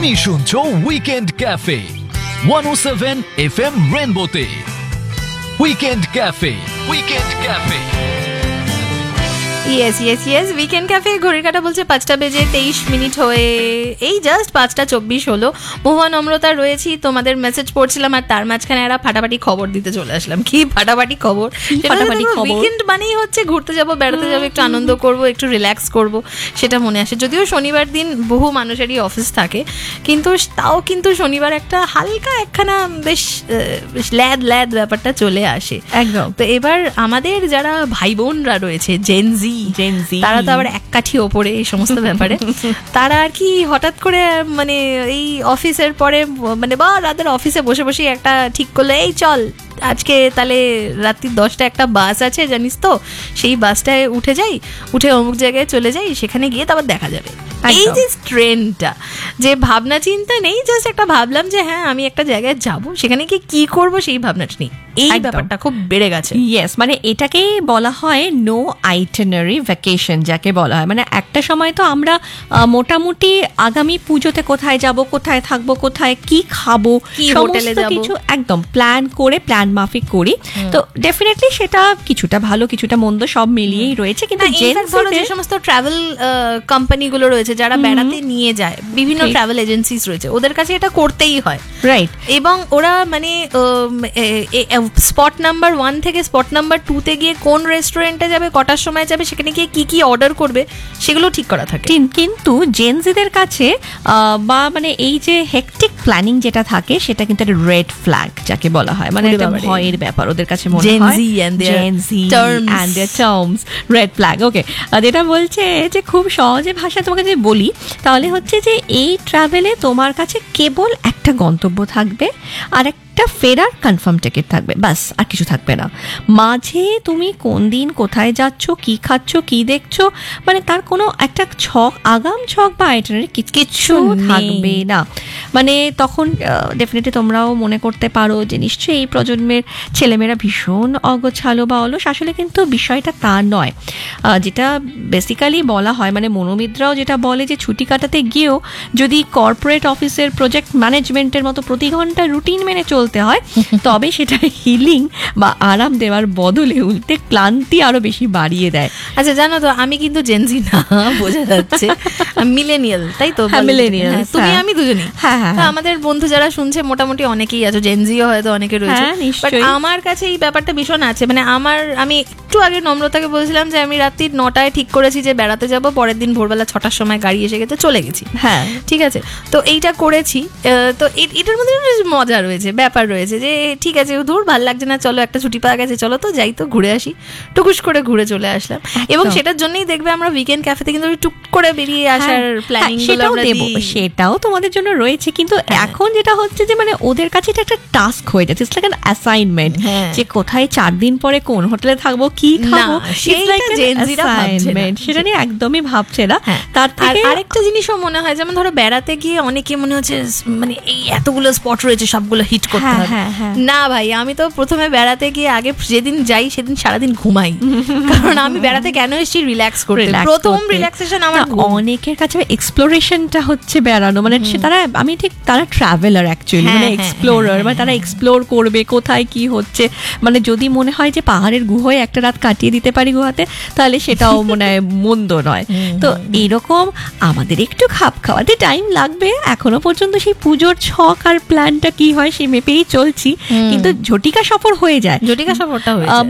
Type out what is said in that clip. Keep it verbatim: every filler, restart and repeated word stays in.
তুমি শুনছো weekend cafe one ও seven F M রেনবোতে। Weekend cafe weekend cafe yes yes yes weekend cafe. ঘড়ির কাঁটা বলছে পাঁচটা বেজে তেইশ মিনিট হয়ে এই জাস্ট পাঁচটা চব্বিশ হলো। মহুয়া নম্রতা রয়েছি, তোমাদের মেসেজ পড়ছিলাম আর তার মাঝখানে একটা ফাটাফাটি খবর দিতে চলে আসলাম। কি ফাটাফাটি খবর! ফাটাফাটি খবর উইকেন্ড মানেই হচ্ছে ঘুরতে যাব, বেড়াতে যাব, একটু আনন্দ করব, একটু রিল্যাক্স করব, সেটা মনে আসে। যদিও শনিবার দিন বহু মানুষেরই অফিস থাকে, কিন্তু তাও কিন্তু শনিবার একটা হালকা একখানা বেশ ল্যাদ ল্যাদ ব্যাপারটা চলে আসে একদম। তো এবার আমাদের যারা ভাই বোনরা রয়েছে জেনজি জেনজি তারা তো আবার এক কাঠি ওপরে এই সমস্ত ব্যাপারে, তারা আর কি হঠাৎ করে মানে এই অফিসের পরে মানে বা রাতের অফিসে বসে বসে একটা ঠিক করলো, এই চল আজকে তাহলে রাত্রি দশটা একটা বাস আছে জানিস তো, সেই বাসটায় উঠে যাই, উঠে অমুক জায়গায় চলে যাই, সেখানে গিয়ে তারপর দেখা যাবে। এই যে ট্রেন্ডটা, যে ভাবনা চিন্তা নেই, জাস্ট একটা ভাবলাম যে হ্যাঁ আমি একটা জায়গায় যাব, সেখানে গিয়ে কি করব সেই ভাবনাটা নেই, এই ব্যাপারটা খুব বেড়ে গেছে। ইয়েস, মানে এটাকেই বলা হয় নো আইটিনারি ভ্যাকেশন যাকে বলা হয়। মানে একটা সময় তো আমরা মোটামুটি আগামী পুজোতে কোথায় যাব, কোথায় থাকবো, কোথায় কি খাবো, সমস্ত কিছু একদম প্ল্যান করে প্ল্যান মাফিক করি। তো ডেফিনেটলি সেটা কিছুটা ভালো কিছুটা মন্দ সব মিলিয়েই রয়েছে। কিন্তু যে সমস্ত ট্রাভেল কোম্পানিগুলো রয়েছে যারা বেড়াতে নিয়ে যায়, বিভিন্ন ট্রাভেল এজেন্সিস রয়েছে, ওদের কাছে এটা করতেই হয়, রাইট? এবং ওরা মানে স্পট নাম্বার ওয়ান থেকে স্পট নাম্বার টু তে গিয়ে কোন রেস্টুরেন্টে যাবে, কটার সময় যাবে, সেখানে গিয়ে কি কি অর্ডার করবে, সেগুলো ঠিক করা থাকে। কিন্তু জেনজিদের কাছে বা মানে এই যে হেকটিক প্ল্যানিং যেটা থাকে সেটা কিন্তু একটা রেড ফ্ল্যাগ যাকে বলা হয়, মানে একটা ভয়ের ব্যাপার ওদের কাছে মনে হয়। Gen Z and there terms red flag. ওকে, যেটা বলছে যে খুব সহজে ভাষায় তোমাকে যদি বলি তাহলে হচ্ছে যে এই ট্রাভেলে তোমার কাছে কেবল একটা গন্তব্য থাকবে আর একটা ফেরার কনফার্ম টিকিট থাকবে, বাস, আর কিছু থাকবে না। মাঝে তুমি কোন দিন কোথায় যাচ্ছ, কি খাচ্ছ, কি দেখছো, মানে তার কোনো একটা ছক, আগাম ছক বা আইটিনারি কিছু থাকবে না। মানে তখন ডেফিনেটলি তোমরাও মনে করতে পারো যে নিশ্চয়ই এই প্রজন্মের ছেলেমেয়েরা ভীষণ অগোছালো বা অলস। আসলে কিন্তু বিষয়টা তা নয়। যেটা বেসিক্যালি বলা হয়, মানে মনোবিদরাও যেটা বলে যে ছুটি কাটাতে গিয়েও যদি কর্পোরেট অফিসের প্রজেক্ট ম্যানেজমেন্টের মতো প্রতি ঘন্টা রুটিন মেনে চলতে হয়, তবে সেটা হিলিং বা আরাম দেওয়ার বদলে উল্টে ক্লান্তি আরো বেশি বাড়িয়ে দেয়। আচ্ছা, জানো তো আমি কিন্তু জেনজি না, বোঝা যাচ্ছে মিলেনিয়াল, তাই তো? মিলেনিয়াল, তুমি আমি দুজনেই। হ্যাঁ হ্যাঁ, আমাদের বন্ধু যারা শুনছে মোটামুটি অনেকেই আছো, জেনজিও হয়তো অনেকে রয়েছে। বাট আমার কাছে এই ব্যাপারটা ভীষণ আছে, মানে আমার আমি একটু আগে নম্রতাকে বলছিলাম যে আমি রাত্রি নটায় ঠিক করেছি যে বেড়াতে যাব, পরের দিন ভোরবেলা ছটার সময় গাড়ি এসে গেছে, চলে গেছি। হ্যাঁ, ঠিক আছে, তো এইটা করেছি। তো এটার মধ্যে মজা রয়েছে, ব্যাপার রয়েছে যে ঠিক আছে ধুর ভাল লাগছে না, চলো একটা ছুটি পাওয়া গেছে, চলো তো যাই তো ঘুরে আসি, টুকুস করে ঘুরে চলে আসলাম। এবং সেটার জন্যই দেখবে আমরা উইকেন্ড ক্যাফেতে কিন্তু টুক করে বেরিয়ে আসার প্ল্যানিং সেটাও তোমাদের জন্য রয়েছে। কিন্তু এখন যেটা হচ্ছে যে মানে ওদের কাছে এটা একটা টাস্ক হয়ে যাচ্ছে, ইটস লাইক অ্যান অ্যাসাইনমেন্ট, যে কোথায় চার দিন পরে কোন হোটেলে থাকবো, কি খাবো, সেটা নিয়ে একদমই ভাবছে না। তার থেকে আরেকটা জিনিসও মনে হয়, যেমন ধরো বেড়াতে গিয়ে অনেকে মনে হচ্ছে মানে এই এতগুলো স্পট রয়েছে সবগুলো হিট করতে হবে। না ভাই, আমি তো প্রথমে বেড়াতে গিয়ে আগে যেদিন যাই সেদিন সারাদিন ঘুমাই, কারণ আমি বেড়াতে কেন এসেছি রিল্যাক্স করতে। প্রথম রিল্যাক্সেশন আমার। অনেকের কাছে এক্সপ্লোরেশনটা হচ্ছে বেড়ানো, মানে তারা আমি ঠিক তারা ট্রাভেলার অ্যাকচুয়ালি, মানে এক্সপ্লোরার, মানে তারা এক্সপ্লোর করবে কোথায় কি হচ্ছে। মানে যদি মনে হয় যে পাহাড়ের গুহায় একটা রাত কাটিয়ে দিতে পারি গুহাতে, তাহলে সেটাও মনে হয় মন্দ নয়। তো এরকম আমাদের একটু খাপ খাওয়াতে টাইম লাগবে। এখনো পর্যন্ত সেই পুজোর ছক আর প্ল্যানটা কি হয় সেই মেপেই চলছি, কিন্তু ঝটিকা সফর হয়ে যায়। ঝটিকা সফরটা হয়ে